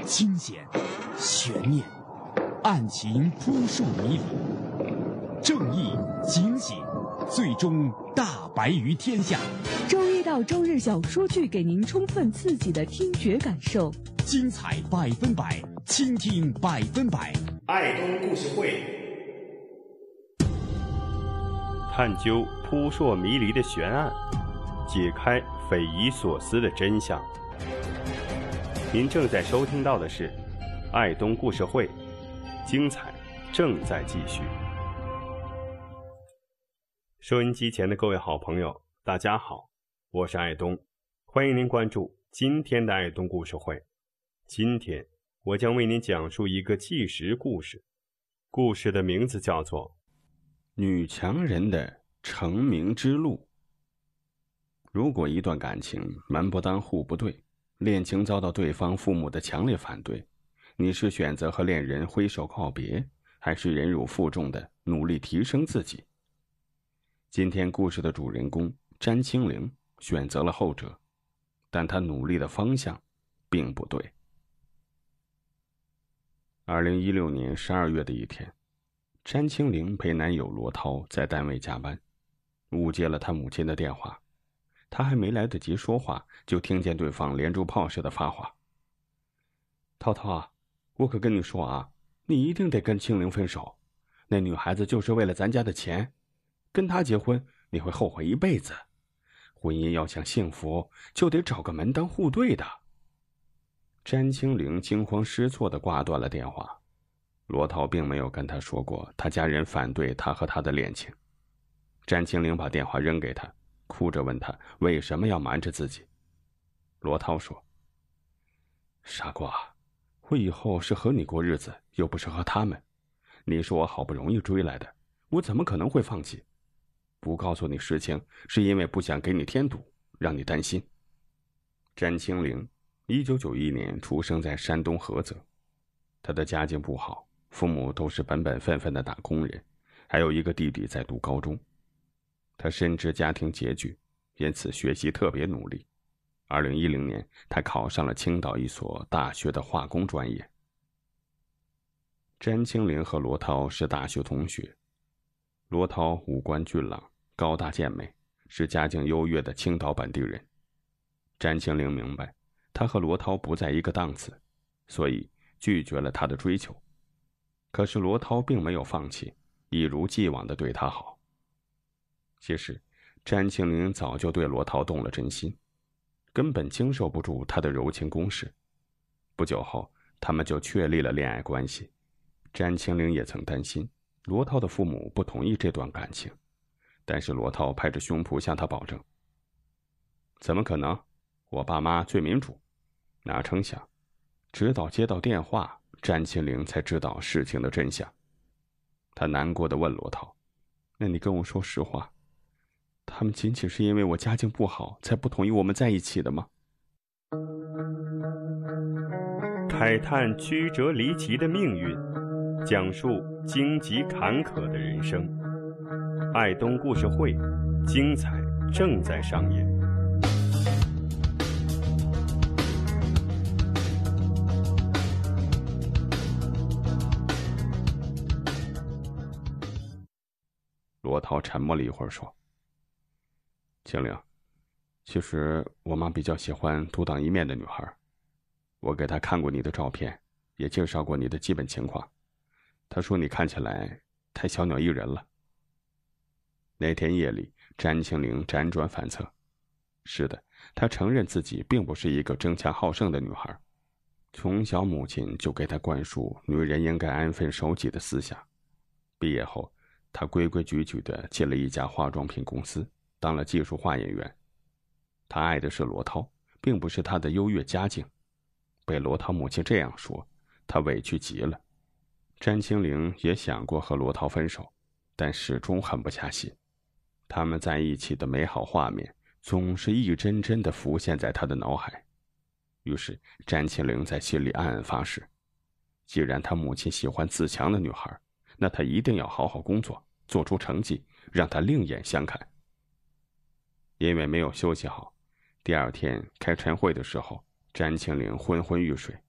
惊险、悬念、案情扑朔迷离，正义、警醒，最终大白于天下。 周一到周日小说剧，给您充分刺激的听觉感受， 精彩100%，倾听100%。 爱东故事会， 探究扑朔迷离的悬案，解开匪夷所思的真相。您正在收听到的是爱东故事会，精彩正在继续。收音机前的各位好朋友，大家好，我是爱东，欢迎您关注今天的爱东故事会。今天我将为您讲述一个纪实故事，故事的名字叫做《女强人的成名之路》。如果一段感情门不当户不对，恋情遭到对方父母的强烈反对，你是选择和恋人挥手告别，还是忍辱负重的努力提升自己？今天故事的主人公詹青玲选择了后者，但她努力的方向并不对。2016年12月的一天，詹青玲陪男友罗涛在单位加班，误接了他母亲的电话。他还没来得及说话，就听见对方连珠炮似的发话：涛涛啊，我可跟你说啊，你一定得跟青玲分手，那女孩子就是为了咱家的钱，跟她结婚你会后悔一辈子，婚姻要想幸福就得找个门当户对的。詹青玲惊慌失措地挂断了电话。罗涛并没有跟他说过他家人反对他和他的恋情。詹青玲把电话扔给他，哭着问他为什么要瞒着自己。罗涛说：傻瓜，我以后是和你过日子，又不是和他们，你是我好不容易追来的，我怎么可能会放弃？不告诉你实情，是因为不想给你添堵，让你担心。詹青玲1991年出生在山东菏泽，他的家境不好，父母都是本本分分的打工人，还有一个弟弟在读高中。他深知家庭拮据，因此学习特别努力。2010年，他考上了青岛一所大学的化工专业。詹青玲和罗涛是大学同学。罗涛五官俊朗，高大健美，是家境优越的青岛本地人。詹青玲明白他和罗涛不在一个档次，所以拒绝了他的追求。可是罗涛并没有放弃，一如既往地对他好。其实詹青玲早就对罗涛动了真心，根本经受不住他的柔情攻势。不久后，他们就确立了恋爱关系。詹青玲也曾担心罗涛的父母不同意这段感情，但是罗涛拍着胸脯向他保证：怎么可能，我爸妈最民主。哪成想，直到接到电话，詹青玲才知道事情的真相。他难过地问罗涛：那你跟我说实话，他们仅仅是因为我家境不好才不同意我们在一起的吗？慨叹曲折离奇的命运，讲述荆棘坎坷的人生。爱东故事会，精彩正在上演。罗涛沉默了一会儿说：青玲，其实我妈比较喜欢独当一面的女孩，我给她看过你的照片，也介绍过你的基本情况，她说你看起来太小鸟依人了。那天夜里，詹青玲辗转反侧。是的，她承认自己并不是一个争强好胜的女孩，从小母亲就给她灌输女人应该安分守己的思想。毕业后，她规规矩矩地进了一家化妆品公司，当了技术化演员。她爱的是罗涛，并不是她的优越家境。被罗涛母亲这样说，她委屈极了。詹青玲也想过和罗涛分手，但始终狠不下心。他们在一起的美好画面总是一帧帧地浮现在她的脑海。于是詹青玲在心里暗暗发誓，既然她母亲喜欢自强的女孩，那她一定要好好工作，做出成绩，让她另眼相看。因为没有休息好，第二天开晨会的时候，詹青玲昏昏欲睡。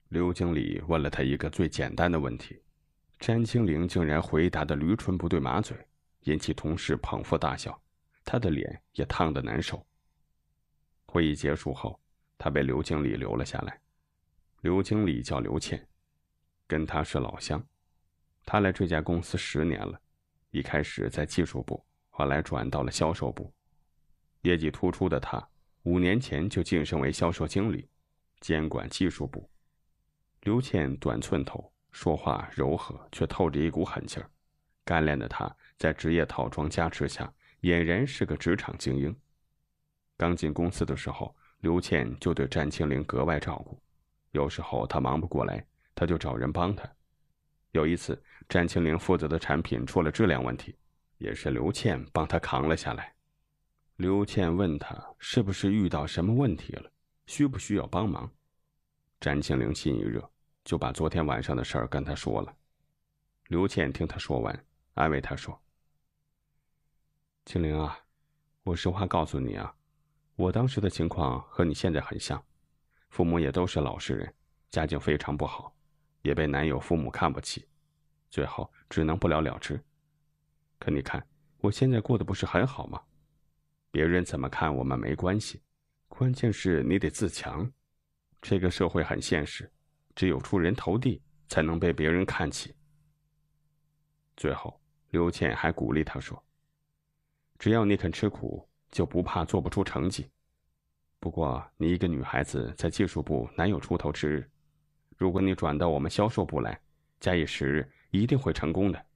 刘经理问了他一个最简单的问题，詹青玲竟然回答得驴唇不对马嘴，引起同事捧腹大笑，他的脸也烫得难受。会议结束后，他被刘经理留了下来。刘经理叫刘倩，跟他是老乡，他来这家公司10年了，一开始在技术部，后来转到了销售部。业绩突出的他5年前就晋升为销售经理，监管技术部。刘倩短寸头，说话柔和，却透着一股狠劲儿。干练的她在职业套装加持下，俨然是个职场精英。刚进公司的时候，刘倩就对詹青玲格外照顾，有时候她忙不过来，她就找人帮她。有一次，詹青玲负责的产品出了质量问题，也是刘倩帮她扛了下来。刘倩问她是不是遇到什么问题了，需不需要帮忙。詹青玲心一热，就把昨天晚上的事儿跟他说了。刘倩听他说完，安慰他说：“青玲啊，我实话告诉你啊，我当时的情况和你现在很像，父母也都是老实人，家境非常不好，也被男友父母看不起，最后只能不了了之。可你看，我现在过得不是很好吗？别人怎么看我们没关系，关键是你得自强。这个社会很现实，只有出人头地，才能被别人看起。”最后，刘倩还鼓励他说：“只要你肯吃苦，就不怕做不出成绩。不过，你一个女孩子在技术部难有出头之日，如果你转到我们销售部来，假以时日，一定会成功的。”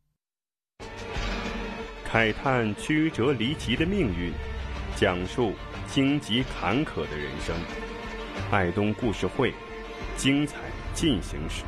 慨叹曲折离奇的命运，讲述荆棘坎坷的人生。爱东故事会，精彩进行时。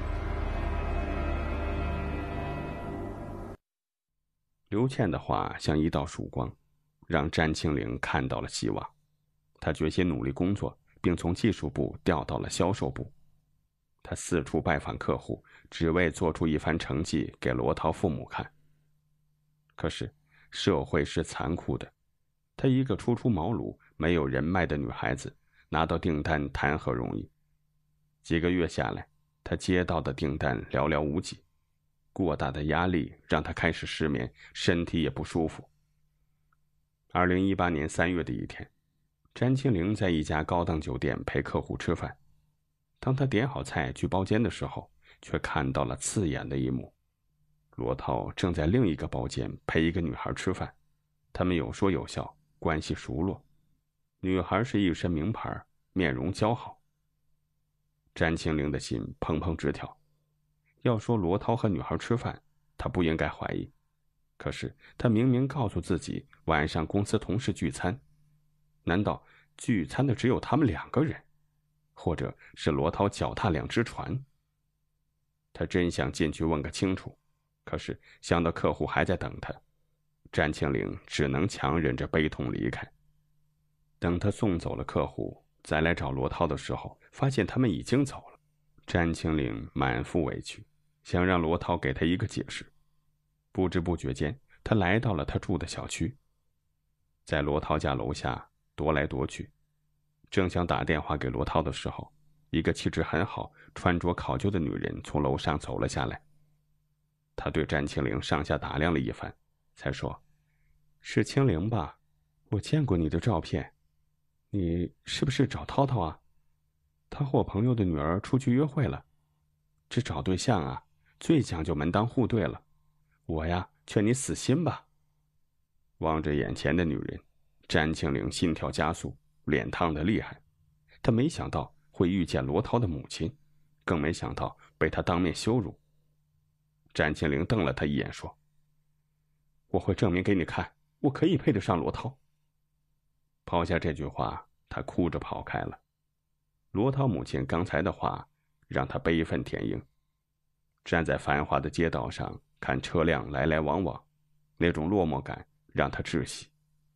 刘倩的话像一道曙光，让詹青玲看到了希望。她决心努力工作，并从技术部调到了销售部。她四处拜访客户，只为做出一番成绩给罗涛父母看。可是社会是残酷的，她一个初出茅庐、没有人脉的女孩子，拿到订单谈何容易？几个月下来，她接到的订单寥寥无几。过大的压力让他开始失眠，身体也不舒服。2018年3月的一天，詹青玲在一家高档酒店陪客户吃饭。当他点好菜去包间的时候，却看到了刺眼的一幕：罗涛正在另一个包间陪一个女孩吃饭，他们有说有笑，关系熟络。女孩是一身名牌，面容姣好。詹青玲的心砰砰直跳。要说罗涛和女孩吃饭，他不应该怀疑。可是他明明告诉自己晚上公司同事聚餐，难道聚餐的只有他们2个人？或者是罗涛脚踏2只船？他真想进去问个清楚，可是想到客户还在等他，詹青玲只能强忍着悲痛离开。等他送走了客户，再来找罗涛的时候，发现他们已经走了。詹青玲满腹委屈，想让罗涛给他一个解释。不知不觉间，他来到了他住的小区，在罗涛家楼下踱来踱去。正想打电话给罗涛的时候，一个气质很好、穿着考究的女人从楼上走了下来。他对詹青玲上下打量了一番，才说：“是青玲吧？我见过你的照片，你是不是找涛涛啊？他和我朋友的女儿出去约会了。这找对象啊，最讲究门当户对了。我呀，劝你死心吧。”望着眼前的女人，詹青玲心跳加速，脸烫得厉害。她没想到会遇见罗涛的母亲，更没想到被他当面羞辱。詹青玲瞪了他一眼，说：“我会证明给你看，我可以配得上罗涛。”抛下这句话，他哭着跑开了。罗涛母亲刚才的话让他悲愤填膺。站在繁华的街道上看车辆来来往往，那种落寞感让他窒息。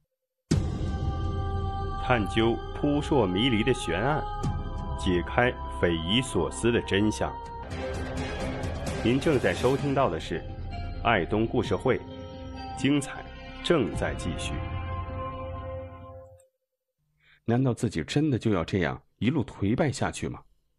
探究扑朔迷离的悬案，解开匪夷所思的真相。您正在收听到的是爱东故事会，精彩正在继续。 难道自己真的就要这样一路颓败下去吗？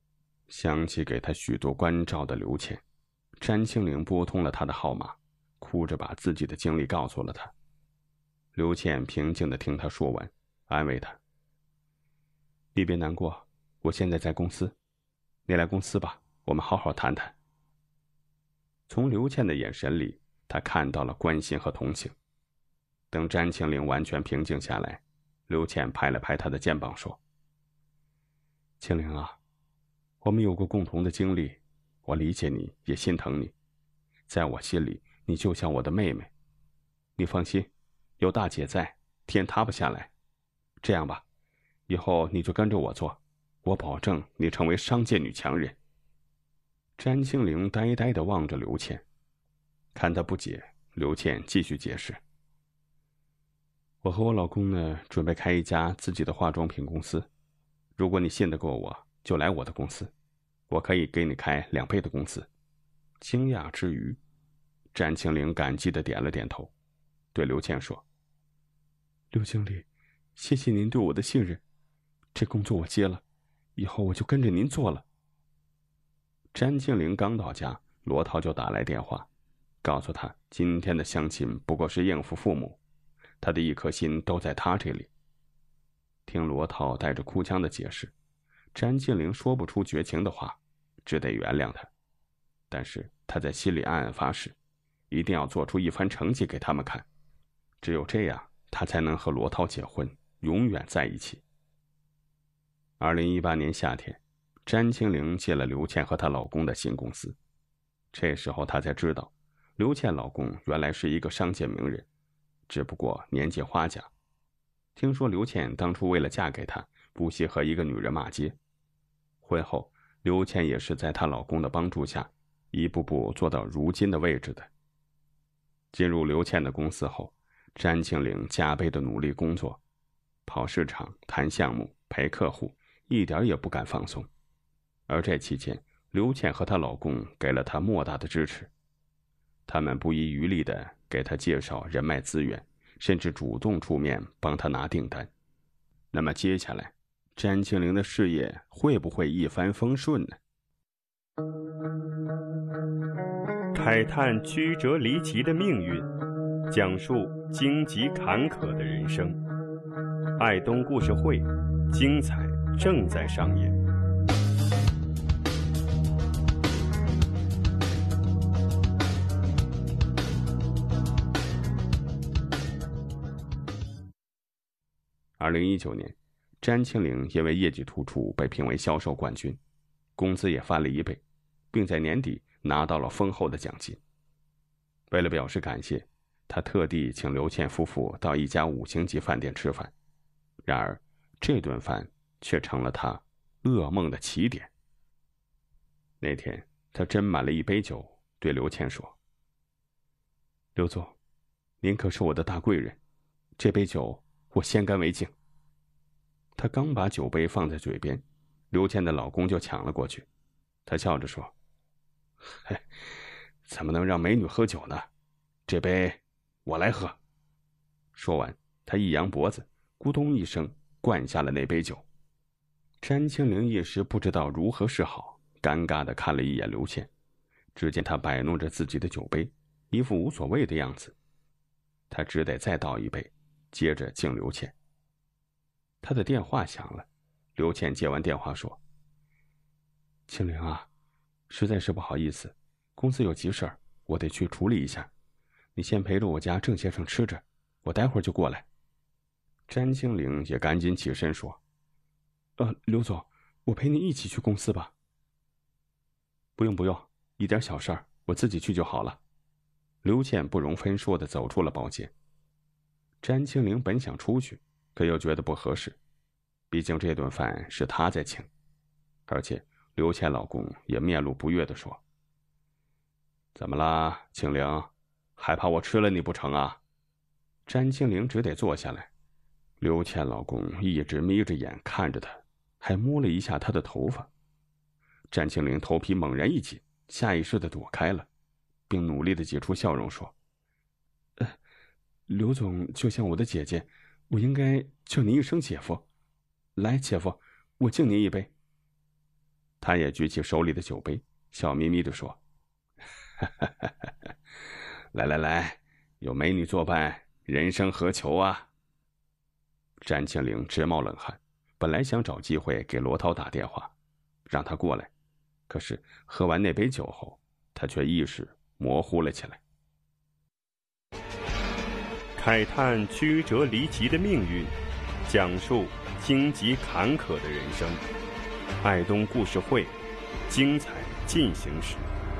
想起给他许多关照的刘倩，詹青玲拨通了他的号码，哭着把自己的经历告诉了他。刘倩平静地听他说完，安慰他：“你别难过，我现在在公司，你来公司吧，我们好好谈谈。”从刘倩的眼神里，他看到了关心和同情。等詹青玲完全平静下来，刘倩拍了拍他的肩膀说：“青玲啊，我们有过共同的经历，我理解你，也心疼你。在我心里，你就像我的妹妹。你放心，有大姐在，天塌不下来。这样吧，以后你就跟着我做，我保证你成为商界女强人。”詹青玲呆呆地望着刘倩，看她不解，刘倩继续解释：“我和我老公呢，准备开一家自己的化妆品公司。如果你信得过我，就来我的公司，我可以给你开2倍的工资。”惊讶之余，詹青玲感激地点了点头，对刘倩说：“刘经理，谢谢您对我的信任，这工作我接了，以后我就跟着您做了。”詹青玲刚到家，罗涛就打来电话，告诉他今天的相亲不过是应付父母，他的一颗心都在他这里。听罗涛带着哭腔的解释，詹青玲说不出绝情的话，只得原谅他。但是他在心里暗暗发誓，一定要做出一番成绩给他们看，只有这样，他才能和罗涛结婚，永远在一起。2018年夏天，詹青玲接了刘倩和她老公的新公司。这时候她才知道，刘倩老公原来是一个商界名人，只不过年纪花甲。听说刘倩当初为了嫁给他，不惜和一个女人骂街。婚后，刘倩也是在她老公的帮助下，一步步做到如今的位置的。进入刘倩的公司后，詹青玲加倍的努力工作，跑市场、谈项目、陪客户，一点也不敢放松。而这期间，刘倩和她老公给了她莫大的支持，他们不遗余力地给她介绍人脉资源，甚至主动出面帮她拿订单。那么接下来，詹青玲的事业会不会一帆风顺呢？ 慨叹曲折离奇的命运，讲述荆棘坎坷的人生。爱东故事会，精彩正在上演。 2019年，詹青玲因为业绩突出被评为销售冠军，工资也翻了1倍，并在年底拿到了丰厚的奖金。为了表示感谢，他特地请刘倩夫妇到一家5星级饭店吃饭。然而，这顿饭却成了他噩梦的起点。那天，他斟满了1杯酒，对刘倩说：“刘总，您可是我的大贵人，这杯酒我先干为敬。”他刚把酒杯放在嘴边，刘倩的老公就抢了过去。他笑着说：“嘿，怎么能让美女喝酒呢？这杯我来喝。”说完，他一扬脖子，咕咚一声灌下了那杯酒。詹青玲一时不知道如何是好，尴尬地看了一眼刘倩，只见她摆弄着自己的酒杯，一副无所谓的样子。他只得再倒1杯，接着敬刘倩。他的电话响了，刘倩接完电话说：“青玲啊，实在是不好意思，公司有急事儿，我得去处理一下。你先陪着我家郑先生吃着，我待会儿就过来。”詹青玲也赶紧起身说：“刘总，我陪你一起去公司吧。”“不用，一点小事儿，我自己去就好了。”刘倩不容分说地走出了包间。詹青玲本想出去，可又觉得不合适，毕竟这顿饭是她在请，而且刘倩老公也面露不悦地说：“怎么啦，青玲，害怕我吃了你不成啊？”詹青玲只得坐下来。刘倩老公一直眯着眼看着她，还摸了一下她的头发。詹青玲头皮猛然一紧，下意识地躲开了，并努力地挤出笑容说：“刘总就像我的姐姐，我应该叫您一声姐夫。来，姐夫，我敬您一杯。” 他也举起手里的酒杯，笑眯眯地说：“来来来，有美女作伴，人生何求啊？”詹庆龄直冒冷汗，本来想找机会给罗涛打电话，让他过来，可是喝完那杯酒后，他却意识模糊了起来。 慨叹曲折离奇的命运，讲述荆棘坎坷的人生。爱东故事会，精彩进行时。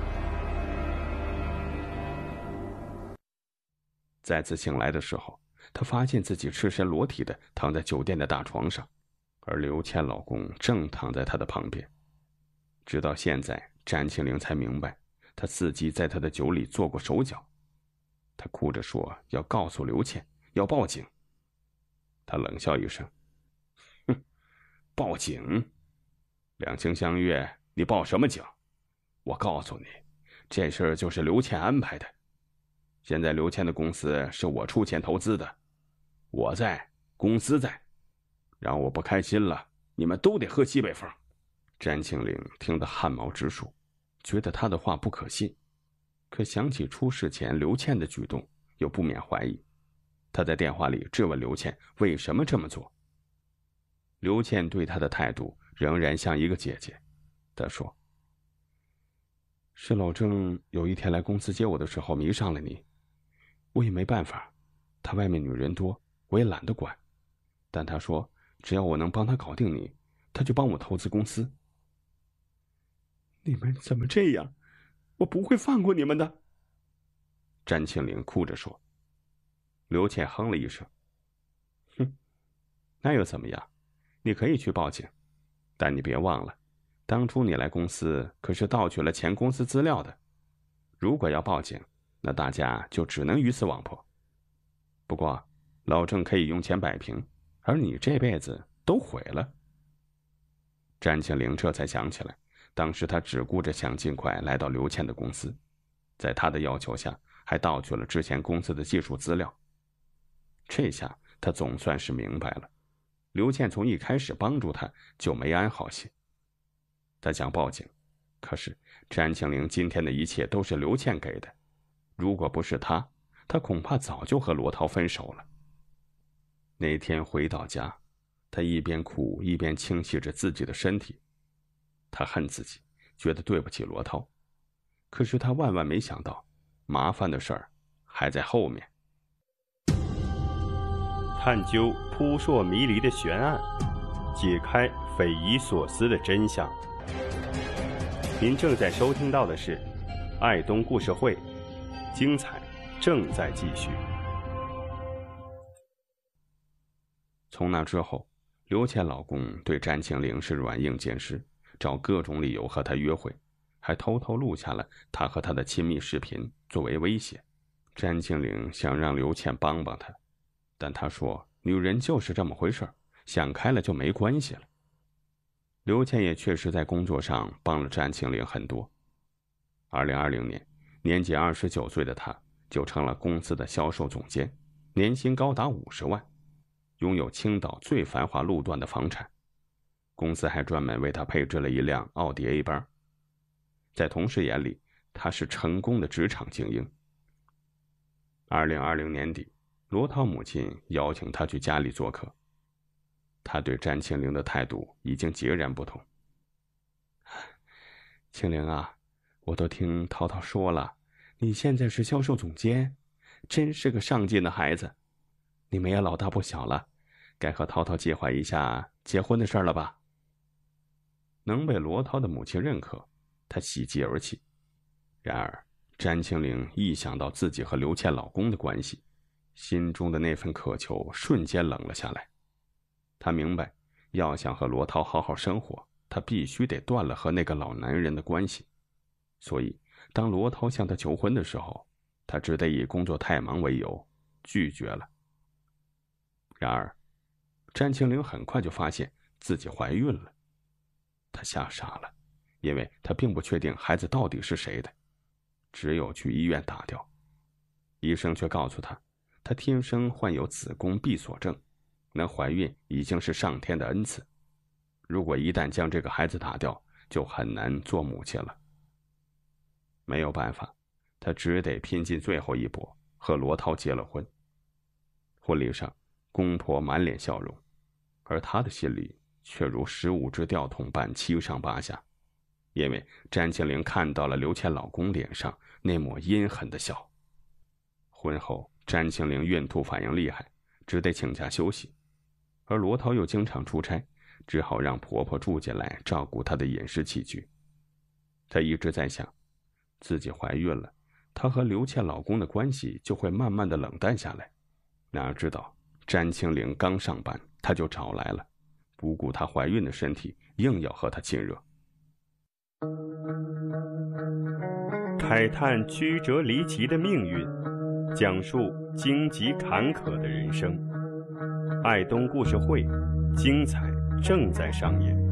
再次醒来的时候，他发现自己赤身裸体的躺在酒店的大床上，而刘倩老公正躺在他的旁边。直到现在，詹庆龄才明白，他自己在他的酒里做过手脚。他哭着说要告诉刘倩，要报警。他冷笑一声：“哼，报警？两情相悦，你报什么警？我告诉你，这事儿就是刘倩安排的。现在刘倩的公司是我出钱投资的，我在，公司在，让我不开心了，你们都得喝西北风。”詹庆龄听得汗毛直竖，觉得他的话不可信，可想起出事前刘倩的举动，又不免怀疑。他在电话里质问刘倩为什么这么做。刘倩对他的态度仍然像一个姐姐。她说：“是老郑有一天来公司接我的时候迷上了你，我也没办法，他外面女人多，我也懒得管。但他说只要我能帮他搞定你，他就帮我投资公司。”“你们怎么这样？我不会放过你们的。”詹庆龄哭着说。刘倩哼了一声：“哼，那又怎么样？你可以去报警，但你别忘了，当初你来公司可是盗取了前公司资料的。如果要报警，那大家就只能鱼死网破。不过老郑可以用钱摆平，而你这辈子都毁了。”詹庆龄这才想起来，当时他只顾着想尽快来到刘倩的公司，在他的要求下还盗取了之前公司的技术资料。这下他总算是明白了，刘倩从一开始帮助他就没安好心。他想报警，可是詹庆龄今天的一切都是刘倩给的，如果不是他恐怕早就和罗涛分手了。那天回到家，他一边哭一边清洗着自己的身体。他恨自己，觉得对不起罗涛，可是他万万没想到，麻烦的事儿还在后面。 探究扑朔迷离的悬案，解开匪夷所思的真相。您正在收听到的是爱东故事会，精彩正在继续。 从那之后，刘倩老公对詹庆龄是软硬兼施，找各种理由和她约会，还偷偷录下了他和她的亲密视频作为威胁。詹庆龄想让刘倩帮帮她，但她说女人就是这么回事，想开了就没关系了。刘倩也确实在工作上帮了詹庆龄很多。2020年，年仅29岁的她就成了公司的销售总监，年薪高达50万，拥有青岛最繁华路段的房产。公司还专门为她配置了一辆奥迪 A 班。在同事眼里，她是成功的职场精英。2020年底，罗涛母亲邀请她去家里做客，他对詹庆龄的态度已经截然不同。“庆龄啊，我都听涛涛说了，你现在是销售总监，真是个上进的孩子。你们也老大不小了，该和涛涛计划一下结婚的事了吧？”能被罗涛的母亲认可，他喜极而泣。然而詹庆龄一想到自己和刘倩老公的关系，心中的那份渴求瞬间冷了下来。他明白，要想和罗涛好好生活，他必须得断了和那个老男人的关系。所以当罗涛向他求婚的时候，他只得以工作太忙为由拒绝了。然而詹庆龄很快就发现自己怀孕了。她吓傻了，因为她并不确定孩子到底是谁的，只有去医院打掉。医生却告诉她，她天生患有子宫闭锁症，能怀孕已经是上天的恩赐。如果一旦将这个孩子打掉， 就很难做母亲了。没有办法，他只得拼尽最后一搏，和罗涛结了婚。婚礼上，公婆满脸笑容，而他的心里却如15只吊桶般七上八下，因为詹庆龄看到了刘倩老公脸上那抹阴狠的笑。婚后，詹庆龄孕吐反应厉害，只得请假休息，而罗涛又经常出差，只好让婆婆住进来照顾她的饮食起居。她一直在想，自己怀孕了，她和刘倩老公的关系就会慢慢的冷淡下来。哪知道詹庆龄刚上班，她就找来了，不顾她怀孕的身体，硬要和她亲热。 慨叹曲折离奇的命运，讲述荆棘坎坷的人生。爱东故事会，精彩正在上演。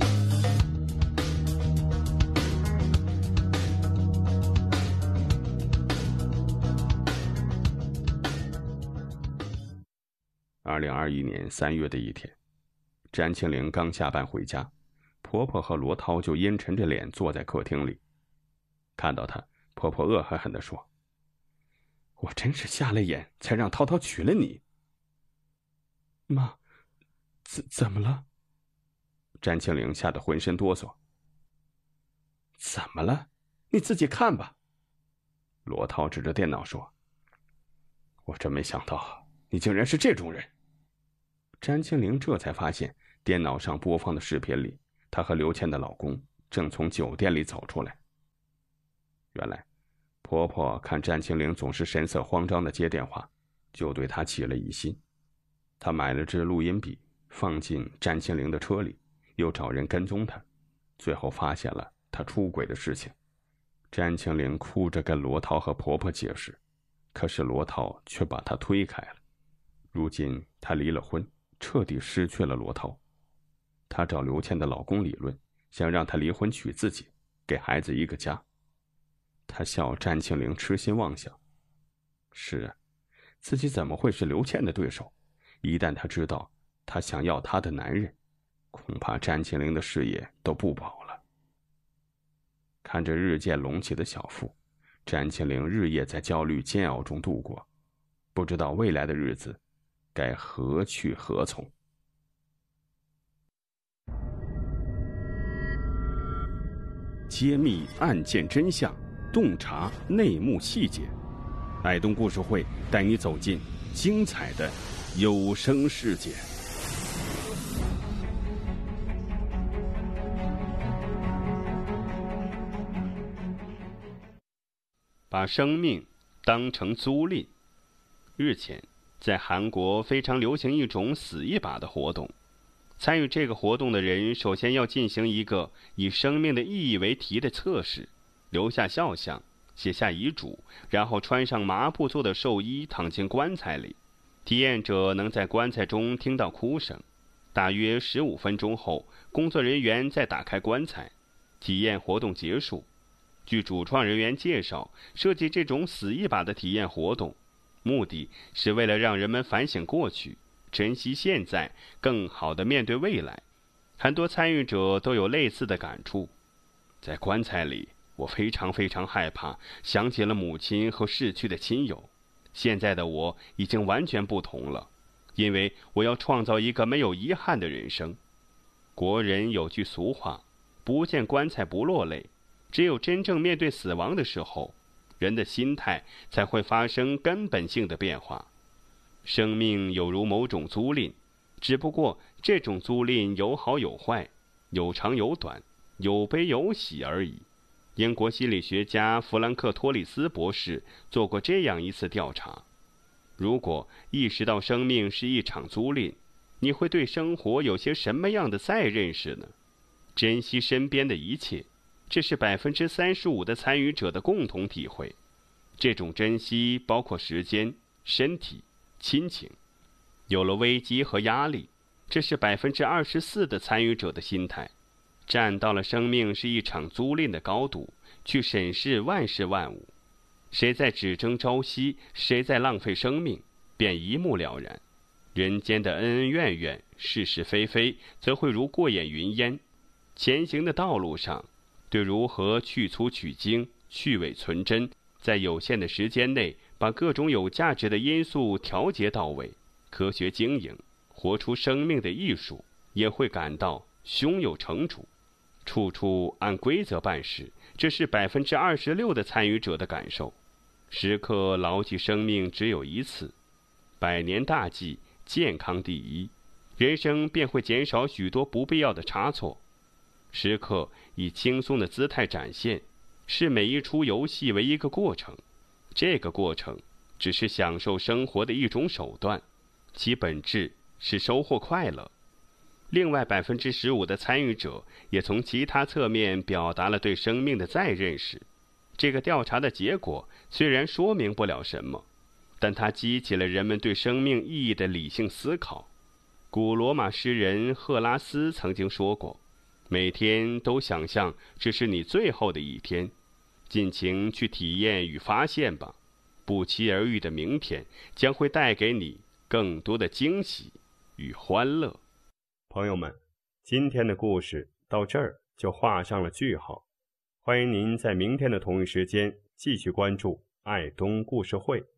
2021年3月的一天，詹庆龄刚下班回家，婆婆和罗涛就阴沉着脸坐在客厅里。看到她，婆婆恶狠狠地说：“我真是瞎了眼，才让涛涛娶了你。”妈，怎么了？詹庆龄吓得浑身哆嗦。怎么了？你自己看吧。罗涛指着电脑说：“我真没想到，你竟然是这种人。”詹庆龄这才发现，电脑上播放的视频里，她和刘倩的老公正从酒店里走出来。原来，婆婆看詹庆龄总是神色慌张地接电话，就对她起了疑心。她买了支录音笔，放进詹庆龄的车里，又找人跟踪她，最后发现了她出轨的事情。詹庆龄哭着跟罗涛和婆婆解释，可是罗涛却把她推开了。如今她离了婚，彻底失去了罗涛。她找刘倩的老公理论，想让她离婚娶自己，给孩子一个家。她笑詹庆龄痴心妄想。是啊，自己怎么会是刘倩的对手？一旦她知道她想要她的男人，恐怕詹庆龄的事业都不保了。看着日渐隆起的小腹，詹庆龄日夜在焦虑煎熬中度过，不知道未来的日子该何去何从。揭秘案件真相，洞察内幕细节，爱东故事会带你走进精彩的有声世界。 把生命当成租赁。日前，在韩国非常流行一种死一把的活动。参与这个活动的人首先要进行一个以生命的意义为题的测试，留下肖像，写下遗嘱，然后穿上麻布做的寿衣躺进棺材里。体验者能在棺材中听到哭声。大约15分钟后，工作人员再打开棺材。体验活动结束。据主创人员介绍，设计这种死一把的体验活动，目的是为了让人们反省过去，珍惜现在，更好地面对未来。很多参与者都有类似的感触。在棺材里，我非常害怕，想起了母亲和逝去的亲友。现在的我已经完全不同了，因为我要创造一个没有遗憾的人生。国人有句俗话，不见棺材不落泪。只有真正面对死亡的时候，人的心态才会发生根本性的变化。生命有如某种租赁，只不过这种租赁有好有坏，有长有短，有悲有喜而已。英国心理学家弗兰克·托里斯博士做过这样一次调查：如果意识到生命是一场租赁，你会对生活有些什么样的再认识呢？珍惜身边的一切，这是35%的参与者的共同体会。这种珍惜包括时间、身体、亲情。有了危机和压力，这是24%的参与者的心态。站到了生命是一场租赁的高度，去审视万事万物。谁在只争朝夕，谁在浪费生命，便一目了然。人间的恩恩怨怨、是是非非，则会如过眼云烟。 前行的道路上，对如何去粗取精、去伪存真，在有限的时间内把各种有价值的因素调节到位，科学经营，活出生命的艺术，也会感到胸有成竹。处处按规则办事，这是26%的参与者的感受。时刻牢记生命只有一次，百年大计，健康第一，人生便会减少许多不必要的差错。时刻以轻松的姿态展现，视每一出游戏为一个过程，这个过程只是享受生活的一种手段，其本质是收获快乐。另外15%的参与者也从其他侧面表达了对生命的再认识。这个调查的结果虽然说明不了什么，但它激起了人们对生命意义的理性思考。古罗马诗人赫拉斯曾经说过，每天都想象这是你最后的一天，尽情去体验与发现吧，不期而遇的明天将会带给你更多的惊喜与欢乐。 朋友们，今天的故事到这儿就画上了句号。欢迎您在明天的同一时间继续关注爱东故事会。